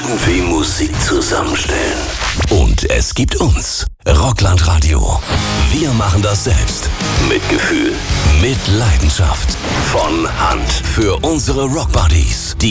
irgendwie Musik zusammenstellen. Und es gibt uns, Rockland-Radio. Wir machen das selbst. Mit Gefühl, mit Leidenschaft. Von Hand. Für unsere Rockbuddies, die